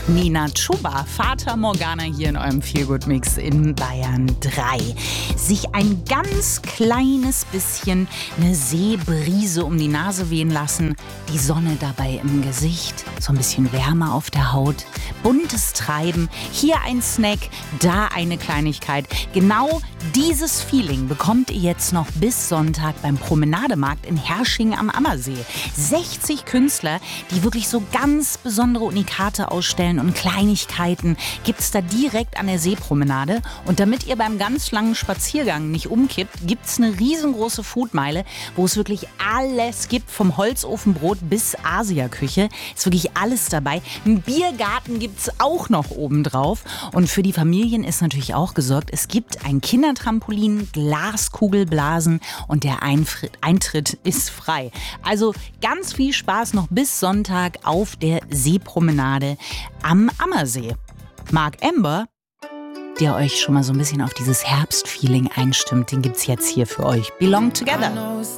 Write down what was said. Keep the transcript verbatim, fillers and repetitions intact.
Nina Chuba, Fata Morgana hier in eurem Feelgood-Mix in Bayern drei. Sich ein ganz kleines bisschen eine Seebrise um die Nase wehen lassen, die Sonne dabei im Gesicht, so ein bisschen Wärme auf der Haut, buntes Treiben, hier ein Snack, da eine Kleinigkeit. Genau dieses Feeling bekommt ihr jetzt noch bis Sonntag beim Promenademarkt in Herrsching am Ammersee. sechzig Künstler, die wirklich so ganz besondere Unikate ausstellen und Kleinigkeiten gibt's da direkt an der Seepromenade. Und damit ihr beim ganz langen Spaziergang nicht umkippt, gibt's eine riesengroße Foodmeile, wo es wirklich alles gibt, vom Holzofenbrot bis Asiaküche. Ist wirklich alles dabei. Ein Biergarten gibt's auch noch obendrauf. Und für die Familien ist natürlich auch gesorgt, es gibt ein Kindertrampolin, Glaskugelblasen und der Einfri- Eintritt ist frei. Also ganz viel Spaß noch bis Sonntag auf der Seepromenade am Ammersee. Mark Ember, der euch schon mal so ein bisschen auf dieses Herbstfeeling einstimmt, den gibt's jetzt hier für euch. Belong Together.